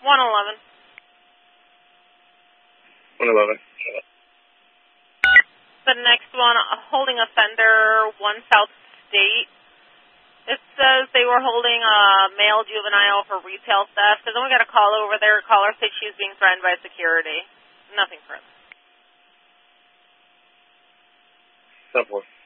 111. 111. The next one, holding offender, 1 South State. It says they were holding a male juvenile for retail theft, and then we got a call over there. Caller said she was being threatened by security. Nothing further. 10-4.